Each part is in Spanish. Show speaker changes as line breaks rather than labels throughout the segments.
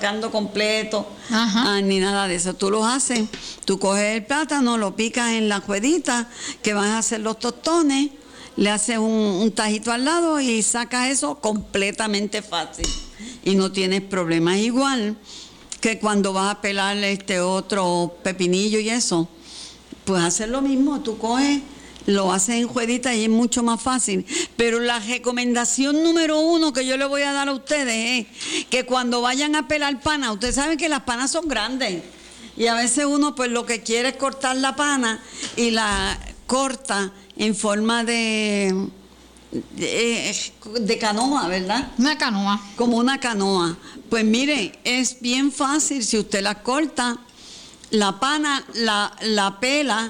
sacando completo, ni nada de eso. Tú los haces, tú coges el plátano, lo picas en la ruedita, que vas a hacer los tostones, le haces un tajito al lado y sacas eso completamente fácil. Y no tienes problemas. Igual que cuando vas a pelar otro pepinillo y eso, pues hacer lo mismo, tú coges, lo haces en ruedita y es mucho más fácil. Pero la recomendación número 1 que yo le voy a dar a ustedes es que cuando vayan a pelar pana, ustedes saben que las panas son grandes y a veces uno pues lo que quiere es cortar la pana y la corta en forma de canoa, ¿verdad?
Una canoa.
Como una canoa. Pues mire, es bien fácil. Si usted la corta, la pana la pela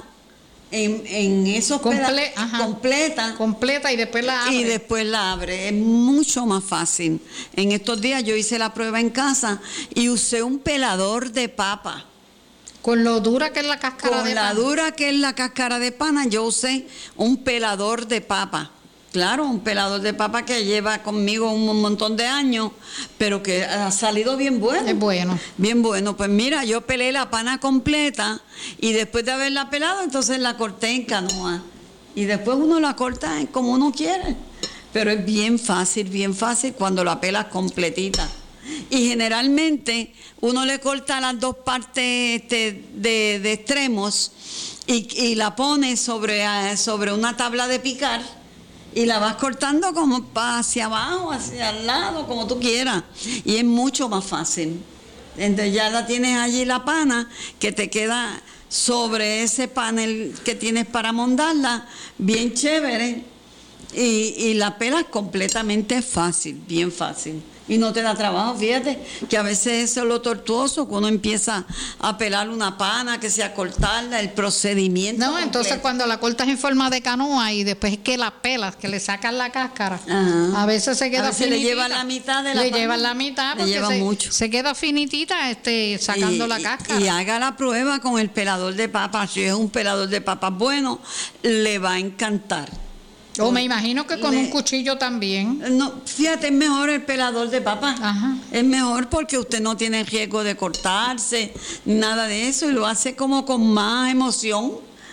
en esos
completa y después la abre.
Y después la abre. Es mucho más fácil. En estos días yo hice la prueba en casa y usé un pelador de papa.
Con lo dura que es la cáscara de pana.
Con la dura que es la cáscara de pana, yo usé un pelador de papa. Claro, un pelador de papa que lleva conmigo un montón de años, pero que ha salido bien bueno.
Es bueno.
Bien bueno. Pues mira, yo pelé la pana completa y después de haberla pelado, entonces la corté en canoa. Y después uno la corta como uno quiere. Pero es bien fácil cuando la pelas completita. Y generalmente uno le corta las dos partes de extremos y la pone sobre una tabla de picar. Y la vas cortando como hacia abajo, hacia el lado, como tú quieras. Y es mucho más fácil. Entonces ya la tienes allí la pana, que te queda sobre ese panel que tienes para mondarla, bien chévere. Y la pelas completamente fácil, bien fácil. Y no te da trabajo, fíjate, que a veces eso es lo tortuoso, que uno empieza a pelar una pana, que sea cortarla, el procedimiento.
No, entonces cuando la cortas en forma de canoa y después es que la pelas, que le sacas la cáscara, a veces se queda
a veces
finitita.
le llevan la mitad de la pana.
Le llevan la mitad porque se queda finitita sacando la cáscara.
Y haga la prueba con el pelador de papas. Si es un pelador de papas bueno, le va a encantar.
O me imagino que con un cuchillo también.
No, fíjate, es mejor el pelador de papas. Es mejor porque usted no tiene riesgo de cortarse, nada de eso, y lo hace como con más emoción,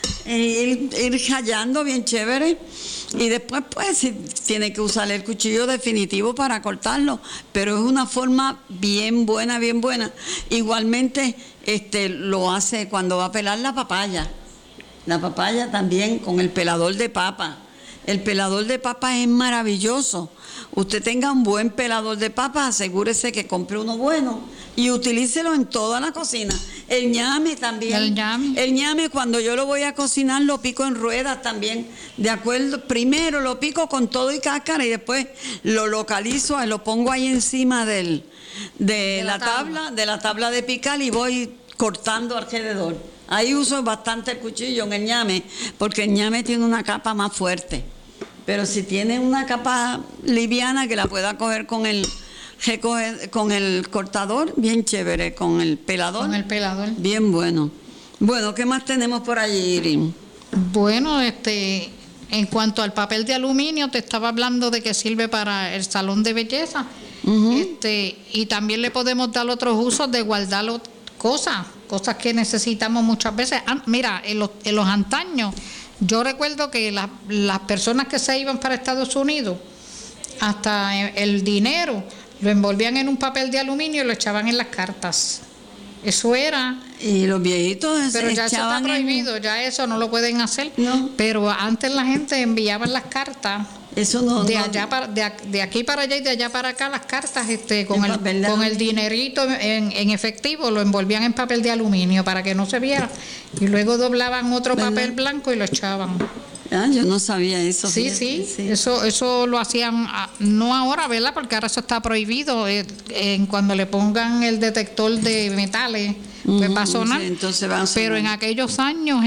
ir rallando bien chévere. Y después, pues, si tiene que usar el cuchillo definitivo para cortarlo, pero es una forma bien buena, bien buena. Igualmente, lo hace cuando va a pelar la papaya. La papaya también con el pelador de papa. El pelador de papas es maravilloso. Usted tenga un buen pelador de papas, asegúrese que compre uno bueno y utilícelo en toda la cocina. El ñame también. El ñame cuando yo lo voy a cocinar lo pico en ruedas también. De acuerdo, primero lo pico con todo y cáscara y después lo localizo, lo pongo ahí encima de la tabla de picar y voy cortando alrededor. Ahí uso bastante el cuchillo en el ñame, porque el ñame tiene una capa más fuerte. Pero si tiene una capa liviana que la pueda coger con el cortador, bien chévere, con el pelador.
Con el pelador.
Bien bueno. Bueno, ¿qué más tenemos por allí, Irin?
Bueno, en cuanto al papel de aluminio, te estaba hablando de que sirve para el salón de belleza. Y también le podemos dar otros usos de guardar cosas que necesitamos muchas veces. Mira, en los antaños, yo recuerdo que las personas que se iban para Estados Unidos, hasta el dinero, lo envolvían en un papel de aluminio y lo echaban en las cartas. Eso era.
Y los viejitos
pero ya eso está prohibido, ya eso no lo pueden hacer.
No.
Pero antes la gente enviaba las cartas.
Eso no.
De aquí para allá y de allá para acá, las cartas con el dinerito en efectivo lo envolvían en papel de aluminio para que no se viera. Y luego doblaban otro papel blanco y lo echaban.
Yo no sabía eso.
Sí. Eso lo hacían, no ahora, ¿verdad? Porque ahora eso está prohibido. Cuando le pongan el detector de metales, pues va a sonar.
Sí, entonces va a sonar.
Pero en aquellos años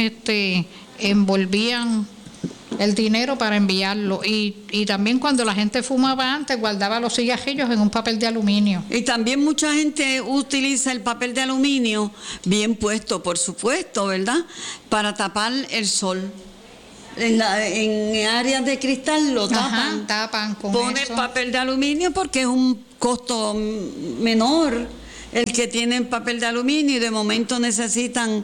envolvían el dinero para enviarlo. Y también cuando la gente fumaba antes, guardaba los cigarrillos en un papel de aluminio.
Y también mucha gente utiliza el papel de aluminio bien puesto, por supuesto, ¿verdad? Para tapar el sol. En áreas de cristal lo tapan.
Tapan con
Pone
eso.
papel de aluminio porque es un costo menor el que tienen papel de aluminio y de momento necesitan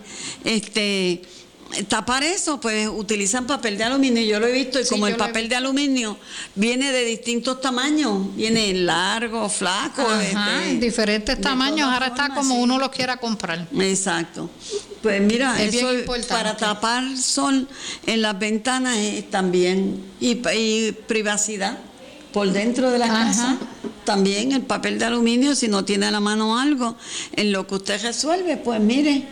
tapar eso, pues utilizan papel de aluminio. Yo lo he visto y como el papel de aluminio viene de distintos tamaños, viene largo, flaco,
en diferentes tamaños, ahora está como uno los quiera comprar.
Exacto. Pues mira,
es
eso
para
tapar sol en las ventanas también y privacidad por dentro de la casa. También el papel de aluminio, si no tiene a la mano algo en lo que usted resuelve, pues mire,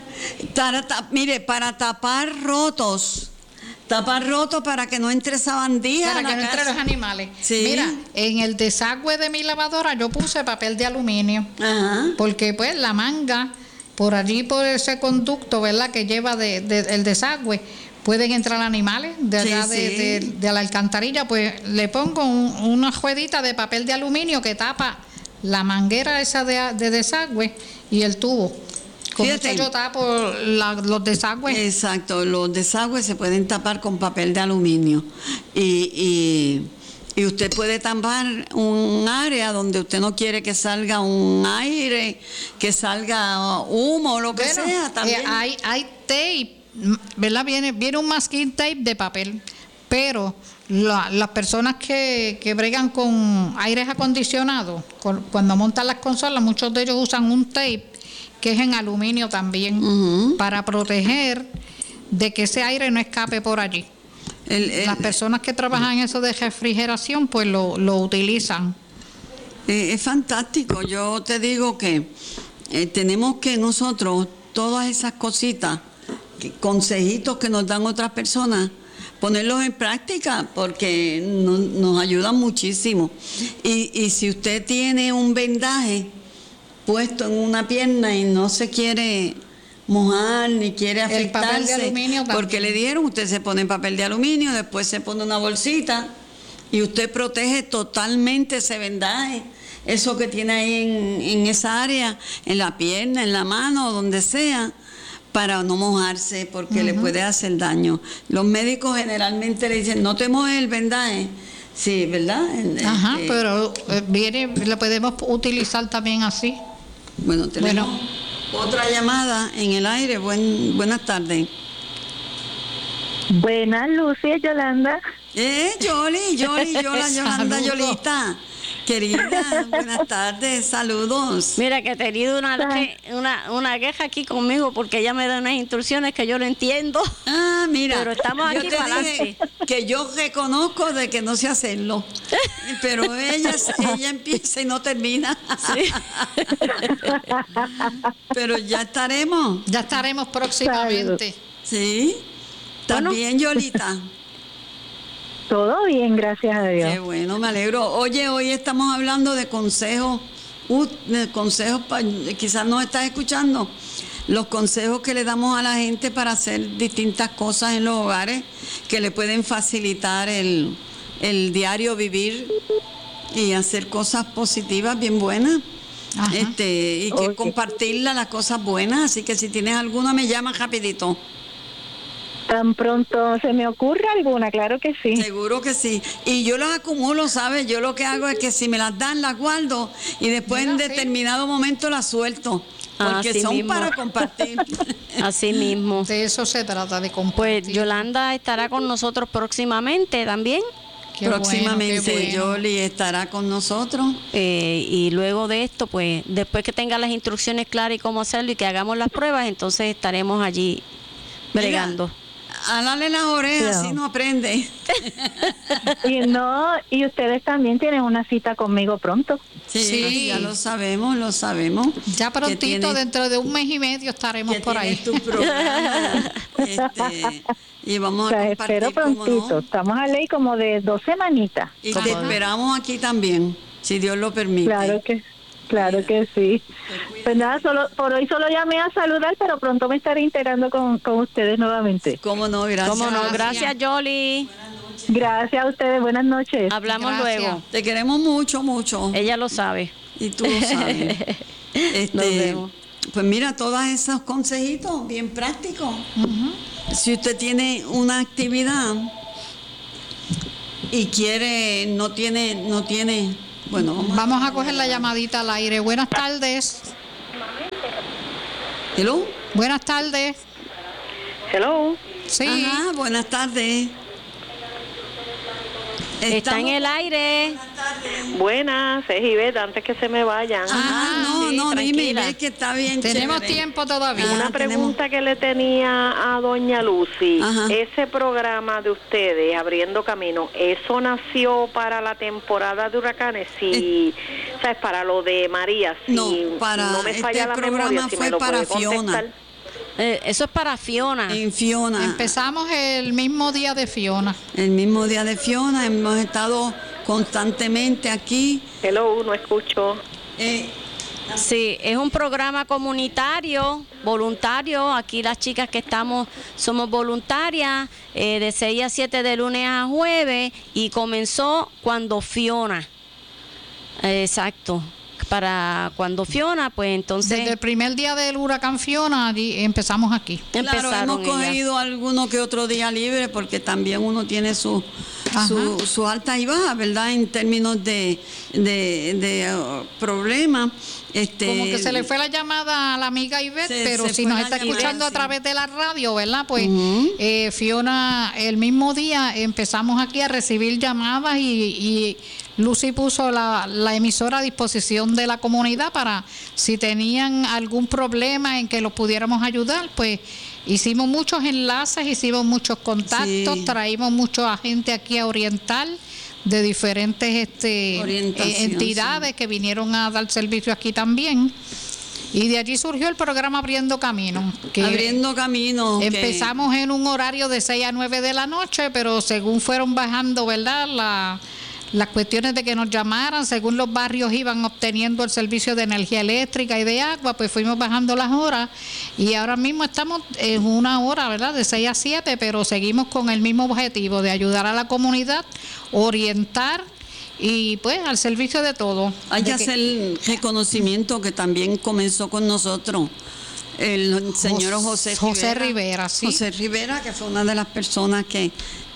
para tapar rotos para que no entre sabandija
para que no entre los animales.
Sí.
Mira, en el desagüe de mi lavadora yo puse papel de aluminio, porque pues la manga por allí, por ese conducto, ¿verdad?, que lleva el desagüe, pueden entrar animales de allá de la alcantarilla, pues le pongo una ruedita de papel de aluminio que tapa la manguera esa de desagüe y el tubo. Con eso yo tapo los desagües.
Exacto, los desagües se pueden tapar con papel de aluminio y usted puede tapar un área donde usted no quiere que salga un aire, que salga humo, lo que sea. También
hay tape, ¿verdad? Viene un masking tape de papel, pero las personas que bregan con aires acondicionados, cuando montan las consolas, muchos de ellos usan un tape que es en aluminio también, para proteger de que ese aire no escape por allí. Las personas que trabajan en eso de refrigeración, pues lo utilizan.
Es fantástico. Yo te digo que tenemos que nosotros, todas esas cositas, consejitos que nos dan otras personas, ponerlos en práctica porque nos ayudan muchísimo. Y si usted tiene un vendaje puesto en una pierna y no se quiere mojar ni quiere afectarse, porque le dieron, usted se pone papel de aluminio, después se pone una bolsita y usted protege totalmente ese vendaje, eso que tiene ahí en esa área, en la pierna, en la mano, donde sea, para no mojarse porque le puede hacer daño. Los médicos generalmente le dicen, no te mojes el vendaje. Sí, ¿verdad?
Pero lo podemos utilizar también así.
Bueno, tenemos otra llamada en el aire. Buenas tardes.
Buenas, Lucy, Yolanda.
Yolanda, Yolita. Querida, buenas tardes, saludos.
Mira que he tenido una queja aquí conmigo porque ella me da unas instrucciones que yo no entiendo.
Mira,
pero estamos aquí para adelante.
Que yo reconozco de que no sé hacerlo, pero ella empieza y no termina. Sí. Pero ya estaremos
próximamente.
Sí, también, Yolita.
Todo bien, gracias a Dios.
Qué bueno, me alegro. Oye, hoy estamos hablando de consejos, quizás nos estás escuchando, los consejos que le damos a la gente para hacer distintas cosas en los hogares que le pueden facilitar el diario vivir y hacer cosas positivas bien buenas. Y que compartirla las cosas buenas, así que si tienes alguna me llamas rapidito.
Tan pronto se me ocurre alguna, claro que sí.
Seguro que sí. Y yo las acumulo, ¿sabes? Yo lo que hago es que si me las dan, las guardo y después en determinado momento las suelto. Porque
así
son
mismo.
Para compartir.
Así mismo.
De eso se trata, de compartir.
Pues Yolanda estará con nosotros próximamente también.
Próximamente Yoli estará con nosotros.
Y luego de esto, pues después que tenga las instrucciones claras y cómo hacerlo y que hagamos las pruebas, entonces estaremos allí bregando.
Alale las orejas, así no aprende.
Y ustedes también tienen una cita conmigo pronto.
Sí, ya lo sabemos.
Ya prontito, dentro de un mes y medio estaremos por ahí.
Tu programa, y vamos a compartir.
Espero prontito, ¿no? Estamos a ley como de 2 semanitas.
Y te esperamos aquí también, si Dios lo permite.
Claro que sí. Pues nada, por hoy solo llamé a saludar, pero pronto me estaré integrando con ustedes nuevamente.
Cómo no, gracias.
Gracias, Yoli.
Gracias a ustedes, buenas noches.
Hablamos luego.
Te queremos mucho, mucho.
Ella lo sabe.
Y tú lo sabes.
Nos vemos.
Pues mira, todos esos consejitos bien prácticos. Si usted tiene una actividad y no tiene, bueno,
vamos a coger la llamadita al aire. Buenas tardes.
Hello.
Buenas tardes.
Hello.
Sí.
Ajá, buenas tardes.
Está en el aire.
Buenas, es Ivette, antes que se me vayan.
No, dime,
tranquila.
ve que está bien.
Tenemos
chévere.
tiempo todavía.
Una pregunta que le tenía a doña Lucy.
Ajá.
Ese programa de ustedes, Abriendo Camino, ¿eso nació para la temporada de huracanes? Si, ¿sabes? Para lo de María, si
No,
no me falla la
programa
memoria, si
fue
me lo
para
puede contestar.
Fiona.
Eso es para Fiona.
En Fiona.
Empezamos el mismo día de Fiona.
El mismo día de Fiona, hemos estado constantemente aquí.
Hello, no escucho.
Sí, es un programa comunitario, voluntario. Aquí las chicas que estamos somos voluntarias, de 6 a 7 de lunes a jueves, y comenzó cuando Fiona. Exacto. Para cuando Fiona, pues entonces...
Desde el primer día del huracán Fiona, allí empezamos aquí.
Claro, hemos cogido alguno que otro día libre porque también uno tiene sus altas y bajas, ¿verdad? En términos de problemas.
Como que se le fue la llamada a la amiga Ivette, pero si nos está escuchando a través de la radio, ¿verdad? Pues Fiona, el mismo día empezamos aquí a recibir llamadas y Lucy puso la emisora a disposición de la comunidad para si tenían algún problema en que los pudiéramos ayudar, pues hicimos muchos enlaces, hicimos muchos contactos, traímos mucha gente aquí a orientar de diferentes entidades que vinieron a dar servicio aquí también. Y de allí surgió el programa Abriendo Camino.
Abriendo Camino.
Empezamos en un horario de 6 a 9 de la noche, pero según fueron bajando, ¿verdad?, las cuestiones de que nos llamaran, según los barrios iban obteniendo el servicio de energía eléctrica y de agua, pues fuimos bajando las horas y ahora mismo estamos en una hora, ¿verdad?, de 6 a 7, pero seguimos con el mismo objetivo de ayudar a la comunidad, orientar y pues al servicio de todo.
Hay que hacer el reconocimiento que también comenzó con nosotros. El señor José
Rivera, sí.
José Rivera, que fue una de las personas que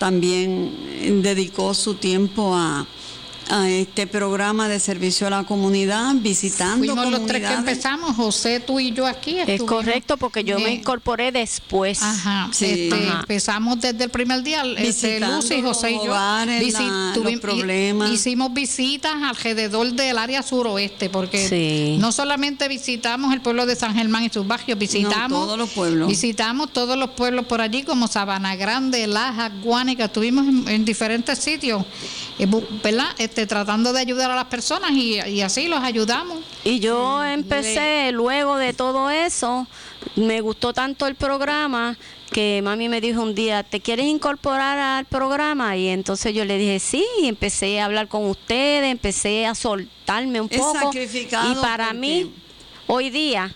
también dedicó su tiempo a este programa de servicio a la comunidad, visitando
Fuimos
comunidades.
Los tres que empezamos, José, tú y yo aquí.
Es correcto, porque yo me incorporé después.
Ajá,
sí.
Empezamos desde el primer día, Lucy, José y yo.
Los problemas.
Hicimos visitas alrededor del área suroeste, porque no solamente visitamos el pueblo de San Germán y sus barrios, visitamos
todos los pueblos.
Visitamos todos los pueblos por allí, como Sabana Grande, Laja, Guánica, estuvimos en diferentes sitios, ¿verdad? Tratando de ayudar a las personas y así los ayudamos.
Y yo empecé, luego de todo eso, me gustó tanto el programa que mami me dijo un día, ¿te quieres incorporar al programa? Y entonces yo le dije sí, y empecé a hablar con ustedes, empecé a soltarme un poco.
Sacrificado.
Y para mí hoy día,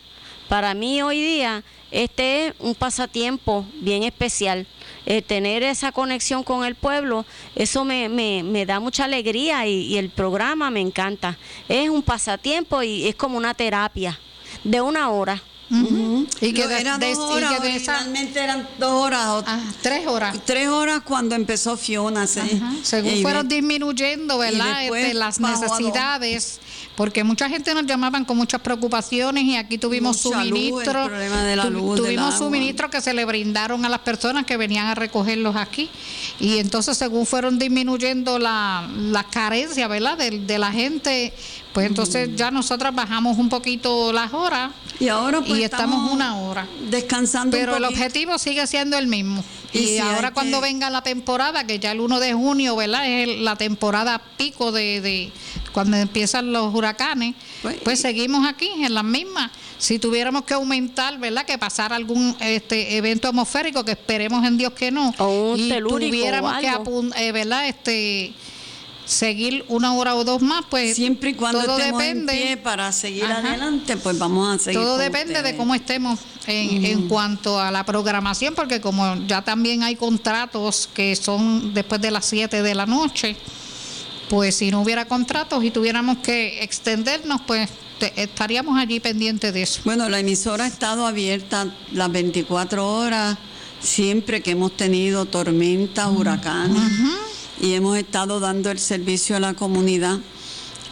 este es un pasatiempo bien especial. Tener esa conexión con el pueblo, eso me da mucha alegría y el programa me encanta. Es un pasatiempo y es como una terapia de 1 hora.
Y que eran 2 horas, originalmente eran 2 horas.
3 horas.
3 horas cuando empezó Fiona.
Según fueron disminuyendo, ¿verdad? Las necesidades, porque mucha gente nos llamaban con muchas preocupaciones y aquí tuvimos suministros.
El problema de la luz,
tuvimos suministros que se le brindaron a las personas que venían a recogerlos aquí. Y entonces, según fueron disminuyendo las carencias, ¿verdad? De la gente, pues entonces ya nosotras bajamos un poquito las horas.
Y ahora pues
estamos 1 hora
descansando.
Pero el objetivo sigue siendo el mismo. Y ahora cuando venga la temporada, que ya el 1 de junio, ¿verdad?, es la temporada pico de cuando empiezan los huracanes, pues seguimos aquí en las mismas. Si tuviéramos que aumentar, ¿verdad?, que pasara algún evento atmosférico, que esperemos en Dios que no,
o un
y
telúrico
tuviéramos que ¿verdad?, seguir 1 hora o 2 más, pues
siempre y cuando
todo
estemos
depende,
en pie para seguir adelante, pues vamos a seguir.
Todo depende de cómo estemos en cuanto a la programación, porque como ya también hay contratos que son después de las 7 de la noche, pues si no hubiera contratos y tuviéramos que extendernos, pues estaríamos allí pendientes de eso.
Bueno, la emisora ha estado abierta las 24 horas, siempre que hemos tenido tormentas, huracanes. Y hemos estado dando el servicio a la comunidad.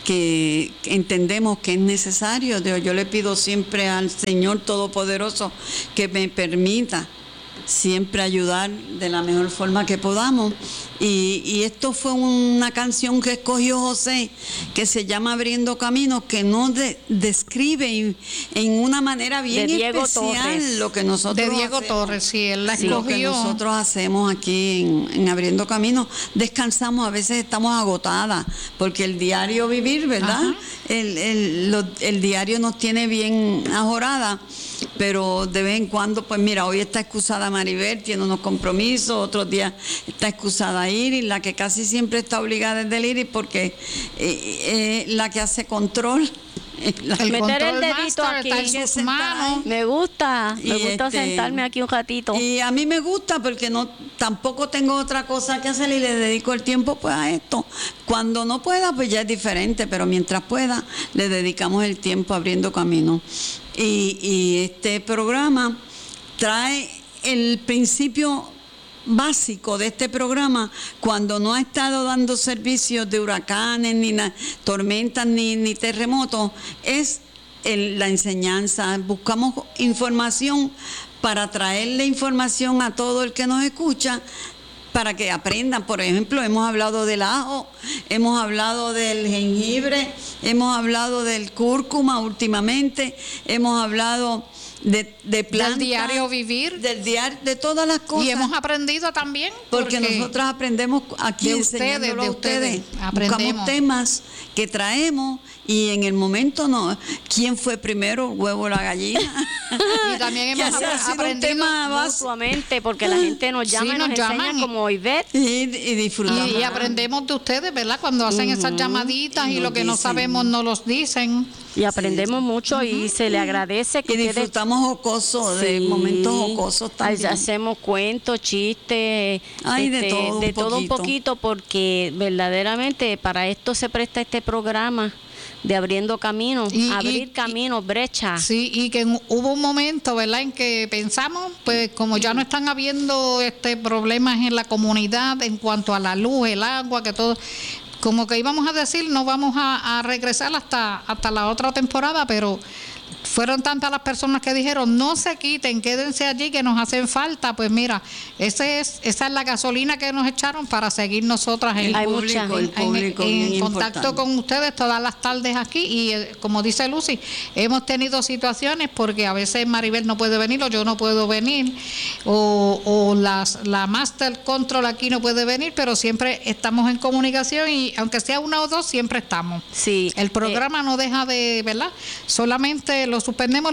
que entendemos que es necesario. Yo le pido siempre al Señor Todopoderoso que me permita siempre ayudar de la mejor forma que podamos. Y esto fue una canción que escogió José, que se llama Abriendo Caminos, que nos describe en una manera bien especial lo que nosotros
de Diego
hacemos.
Torres, sí, él la escogió.
Lo que nosotros hacemos aquí en Abriendo Caminos. Descansamos, a veces estamos agotadas, porque el diario vivir, ¿verdad? El diario nos tiene bien ajorada, pero de vez en cuando, pues mira, hoy está excusada Maribel, tiene unos compromisos, otros días está excusada Iris, la que casi siempre está obligada es del Iris, porque la que hace control.
Meter el dedito aquí
en sus manos.
Me gusta sentarme aquí un ratito.
Y a mí me gusta porque tampoco tengo otra cosa que hacer y le dedico el tiempo pues a esto. Cuando no pueda, pues ya es diferente, pero mientras pueda, le dedicamos el tiempo Abriendo Camino. Y este programa trae el principio básico de este programa, cuando no ha estado dando servicios de huracanes, ni tormentas, ni terremotos, es la enseñanza. Buscamos información para traerle información a todo el que nos escucha, para que aprendan. Por ejemplo, hemos hablado del ajo, hemos hablado del jengibre, hemos hablado del cúrcuma últimamente, hemos hablado de plantas,
del diario vivir,
de todas las cosas.
Y hemos aprendido también.
Porque nosotros aprendemos aquí enseñándolo a ustedes. Buscamos temas que traemos y en el momento ¿quién fue primero, el huevo o la gallina?
Y también hemos aprendido
mutuamente, porque la gente nos llama y nos enseña como Ivette.
Y disfrutamos.
Y aprendemos de ustedes, ¿verdad? Cuando hacen esas llamaditas y lo que no sabemos no los dicen.
Y aprendemos mucho y se le agradece que
disfrutamos jocosos, de momentos jocosos también.
Hacemos cuentos, chistes, de todo un poquito, porque verdaderamente para esto se presta este programa de Abriendo Caminos, abrir caminos, brechas.
Sí, y que hubo un momento, ¿verdad?, en que pensamos, pues como ya no están habiendo problemas en la comunidad en cuanto a la luz, el agua, que todo, como que íbamos a decir, no vamos a regresar hasta la otra temporada, pero fueron tantas las personas que dijeron, no se quiten, quédense allí que nos hacen falta. Pues mira, esa es la gasolina que nos echaron para seguir nosotras en contacto con ustedes todas las tardes aquí. Y como dice Lucy, hemos tenido situaciones porque a veces Maribel no puede venir o yo no puedo venir, o la Master Control aquí no puede venir, pero siempre estamos en comunicación y aunque sea una o dos, siempre estamos.
Sí.
El programa no deja de, ¿verdad? Solamente lo suspendemos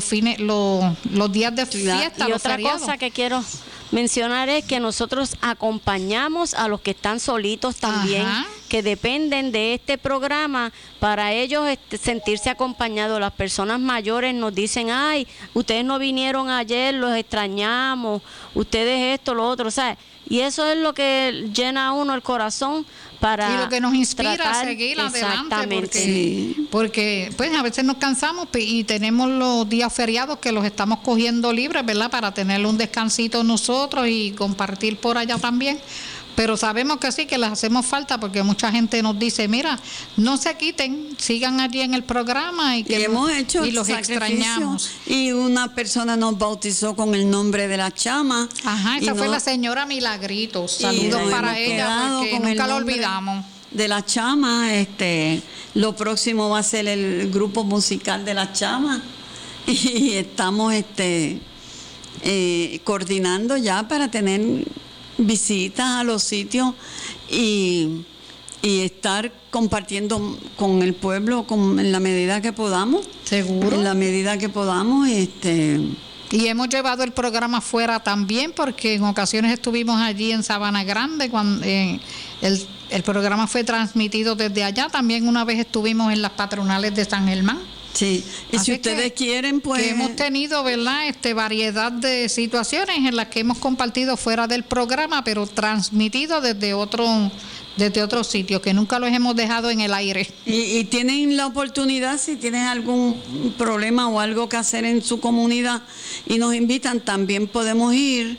los días de fiesta.
Y otra cosa que quiero mencionar es que nosotros acompañamos a los que están solitos también, que dependen de este programa para ellos sentirse acompañados. Las personas mayores nos dicen, ay, ustedes no vinieron ayer, los extrañamos, ustedes esto, lo otro, ¿sabes? Y eso es lo que llena a uno el corazón para
y lo que nos inspira a seguir adelante, porque pues a veces nos cansamos y tenemos los días feriados que los estamos cogiendo libres, ¿verdad?, para tener un descansito nosotros y compartir por allá también. Pero sabemos que sí, que les hacemos falta, porque mucha gente nos dice, mira, no se quiten, sigan allí en el programa y
hemos hecho
y los extrañamos.
Y una persona nos bautizó con el nombre de la chama.
Esa fue la señora Milagritos. Saludos para ella, porque nunca lo olvidamos.
De la chama, lo próximo va a ser el grupo musical de la chama. Y estamos coordinando ya para tener visitas a los sitios y estar compartiendo con el pueblo en la medida que podamos.
Seguro.
En la medida que podamos.
Y hemos llevado el programa fuera también, porque en ocasiones estuvimos allí en Sabana Grande cuando el programa fue transmitido desde allá. También una vez estuvimos en las patronales de San Germán.
Sí, y si ustedes quieren, pues...
Que hemos tenido, ¿verdad?, variedad de situaciones en las que hemos compartido fuera del programa, pero transmitido desde otro desde otros sitios, que nunca los hemos dejado en el aire.
Y tienen la oportunidad, si tienen algún problema o algo que hacer en su comunidad y nos invitan, también podemos ir.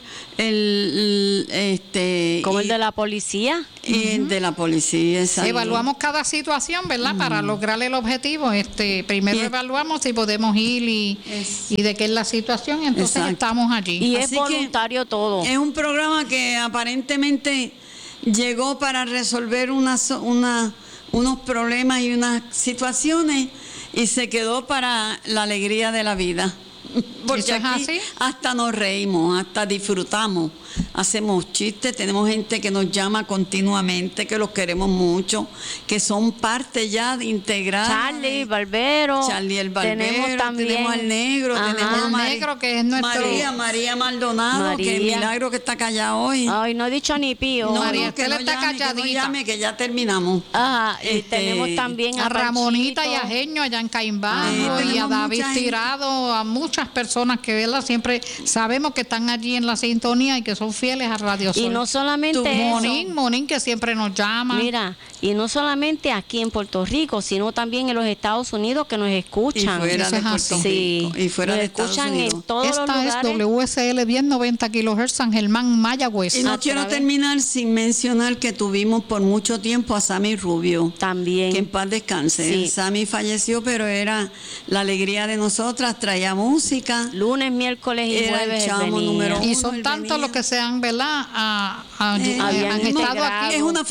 Como el de la policía.
Y de la policía, exacto.
Evaluamos cada situación, ¿verdad? Para lograr el objetivo. Primero evaluamos si podemos ir y de qué es la situación, entonces estamos allí.
Y es voluntario todo.
Es un programa que aparentemente llegó para resolver unos problemas y unas situaciones y se quedó para la alegría de la vida. Porque aquí hasta nos reímos, hasta disfrutamos, hacemos chistes, tenemos gente que nos llama continuamente, que los queremos mucho, que son parte ya integrada.
Charlie el Barbero,
tenemos al Negro, tenemos
al Negro, que es nuestro
María Maldonado, que es milagro que está callada hoy.
Ay, no he dicho ni pío.
María Estela está calladita.
Que no llame, que ya terminamos.
Y tenemos también
a Ramonita y a Genio allá en Caimbajo y a David Tirado, a muchas personas que siempre sabemos que están allí en la sintonía y que son fieles a Radio Sol.
Y no solamente eso.
Monín, que siempre nos llama.
Mira, y no solamente aquí en Puerto Rico, sino también en los Estados Unidos, que nos escuchan.
Y fuera de Puerto Rico. Y fuera de Estados Unidos.
En todos los lugares.
Esta es WSL 1090 kHz San Germán, Mayagüez.
Y no quiero terminar sin mencionar que tuvimos por mucho tiempo a Sammy Rubio.
También.
Que en paz descanse.
Sí.
Sammy falleció, pero era la alegría de nosotras, traía música.
Lunes, miércoles y jueves.
El chamo número 1.
Y son tantos los que se han, ¿verdad? Han estado aquí.
Es una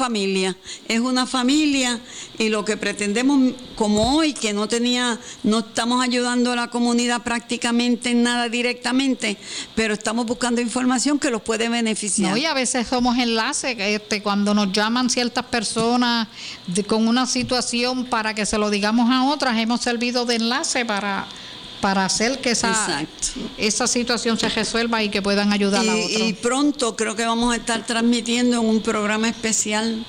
familia y lo que pretendemos, como hoy, que no estamos ayudando a la comunidad prácticamente en nada directamente, pero estamos buscando información que los puede beneficiar.
No, y a veces somos enlaces, cuando nos llaman ciertas personas con una situación para que se lo digamos a otras, hemos servido de enlace para hacer que esa situación se resuelva y que puedan ayudar a otros.
Y pronto creo que vamos a estar transmitiendo en un programa especial.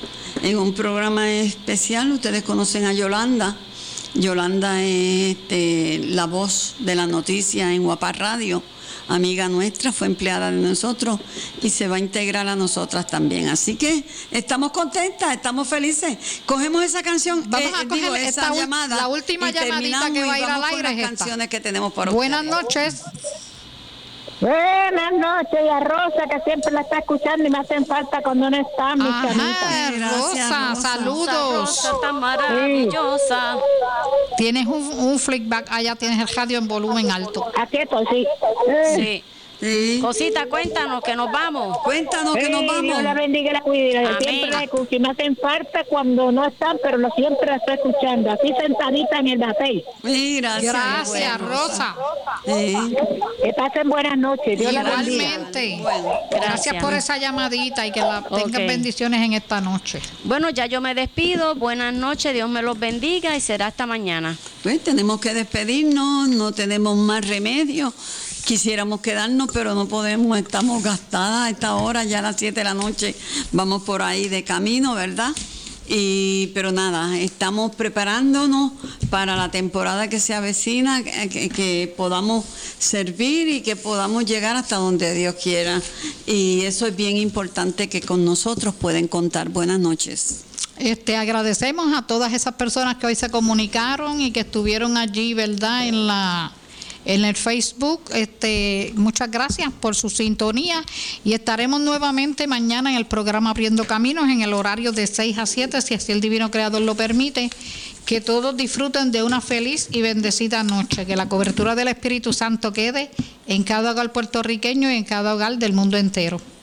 Ustedes conocen a Yolanda. Yolanda es la voz de la noticia en Guapa Radio. Amiga nuestra, fue empleada de nosotros y se va a integrar a nosotras también. Así que estamos contentas, estamos felices. Cogemos esa canción,
vamos a coger esa llamada, la última llamadita que va a ir al aire es esta.
Canciones que tenemos para
Buenas noches.
Buenas noches, y a Rosa, que siempre la está escuchando y me hacen falta cuando no está, mi chanita.
Rosa, saludos.
Rosa tan maravillosa.
Tienes un flickback, allá tienes el radio en volumen alto.
Aquí estoy, sí.
Sí. Cosita, cuéntanos que nos vamos.
Que nos vamos.
Dios la bendiga y la cuide. Siempre la escucho y me hacen falta cuando no están, pero siempre la estoy escuchando. Aquí sentadita en el café.
Gracias, Rosa.
Que pasen buenas noches. Dios la bendiga.
Igualmente. Gracias por esa llamadita y que tengan bendiciones en esta noche.
Bueno, ya yo me despido. Buenas noches. Dios me los bendiga y será hasta mañana.
Pues tenemos que despedirnos. No tenemos más remedio. Quisiéramos quedarnos, pero no podemos, estamos gastadas a esta hora, ya a las 7 de la noche vamos por ahí de camino, ¿verdad? Pero nada, estamos preparándonos para la temporada que se avecina, que podamos servir y que podamos llegar hasta donde Dios quiera. Y eso es bien importante, que con nosotros pueden contar. Buenas noches.
Agradecemos a todas esas personas que hoy se comunicaron y que estuvieron allí, ¿verdad?, en el Facebook. Muchas gracias por su sintonía y estaremos nuevamente mañana en el programa Abriendo Caminos en el horario de 6 a 7, si así el Divino Creador lo permite. Que todos disfruten de una feliz y bendecida noche, que la cobertura del Espíritu Santo quede en cada hogar puertorriqueño y en cada hogar del mundo entero.